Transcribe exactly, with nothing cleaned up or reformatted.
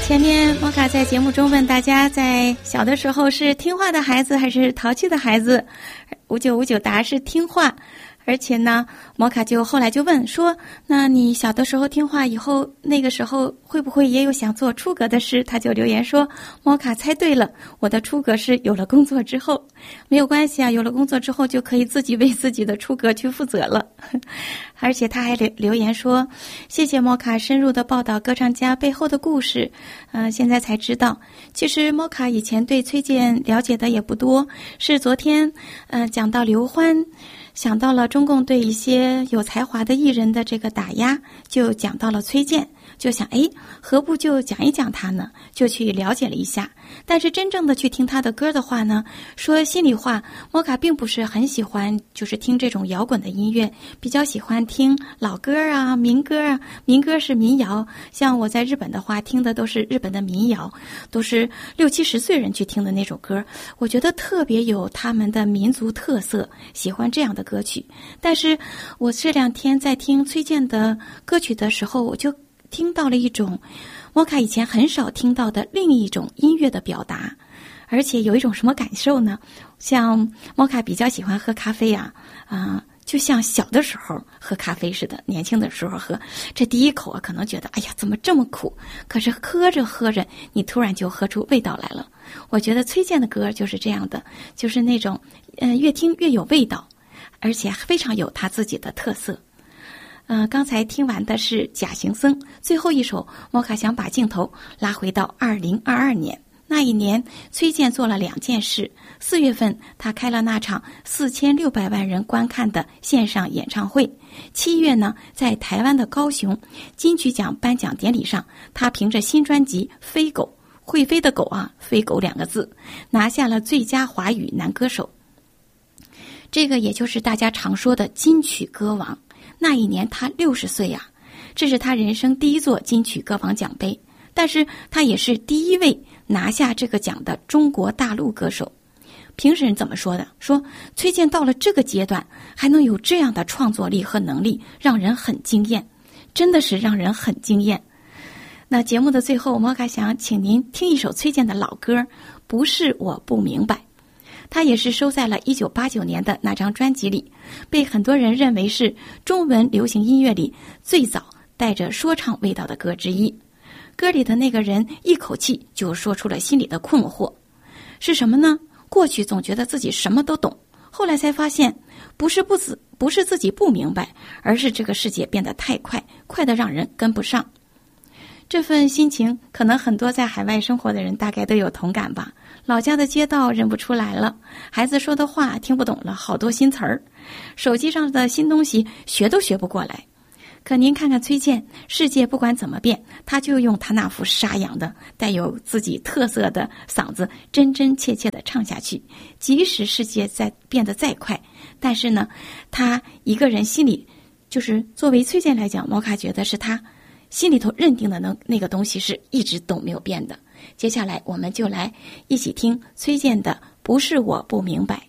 前面摩卡在节目中问大家，在小的时候是听话的孩子还是淘气的孩子？五九五九答是听话。而且呢，摩卡就后来就问说，那你小的时候听话，以后那个时候会不会也有想做出格的事？他就留言说，摩卡猜对了，我的出格是有了工作之后。没有关系啊，有了工作之后就可以自己为自己的出格去负责了。而且他还留留言说，谢谢摩卡深入的报道歌唱家背后的故事。嗯、呃，现在才知道，其实摩卡以前对崔健了解的也不多，是昨天呃讲到刘欢，想到了中共对一些有才华的艺人的这个打压，就讲到了崔健，就想哎，何不就讲一讲他呢？就去了解了一下。但是真正的去听他的歌的话呢，说心里话，摩卡并不是很喜欢就是听这种摇滚的音乐，比较喜欢听老歌啊、民歌啊。民歌是民谣，像我在日本的话听的都是日本的民谣，都是六七十岁人去听的那种歌，我觉得特别有他们的民族特色，喜欢这样的歌曲。但是我这两天在听崔健的歌曲的时候，我就听到了一种摩卡以前很少听到的另一种音乐的表达。而且有一种什么感受呢？像摩卡比较喜欢喝咖啡啊，啊、呃，就像小的时候喝咖啡似的，年轻的时候喝，这第一口啊可能觉得哎呀怎么这么苦，可是喝着喝着你突然就喝出味道来了。我觉得崔健的歌就是这样的，就是那种嗯、呃、越听越有味道，而且非常有他自己的特色。嗯、呃，刚才听完的是假行僧，最后一首摩卡想把镜头拉回到二零二二年。那一年，崔健做了两件事。四月份，他开了那场四千六百万人观看的线上演唱会。七月呢，在台湾的高雄金曲奖颁奖典礼上，他凭着新专辑《飞狗》，会飞的狗啊，飞狗两个字，拿下了最佳华语男歌手。这个也就是大家常说的金曲歌王。那一年他六十岁呀、啊，这是他人生第一座金曲歌王奖杯。但是他也是第一位拿下这个奖的中国大陆歌手。评审怎么说的？说崔健到了这个阶段还能有这样的创作力和能力，让人很惊艳，真的是让人很惊艳。那节目的最后，摩卡想请您听一首崔健的老歌，不是我不明白。他也是收在了一九八九年的那张专辑里，被很多人认为是中文流行音乐里最早带着说唱味道的歌之一。歌里的那个人一口气就说出了心里的困惑，是什么呢？过去总觉得自己什么都懂，后来才发现不是不自不是自己不明白，而是这个世界变得太快，快得让人跟不上。这份心情可能很多在海外生活的人大概都有同感吧。老家的街道认不出来了，孩子说的话听不懂了，好多新词儿，手机上的新东西学都学不过来。可您看看崔健，世界不管怎么变，他就用他那副沙哑的带有自己特色的嗓子真真切切地唱下去。即使世界再变得再快，但是呢，他一个人心里，就是作为崔健来讲，摩卡觉得是他心里头认定的那那个东西是一直都没有变的。接下来我们就来一起听崔健的《不是我不明白》。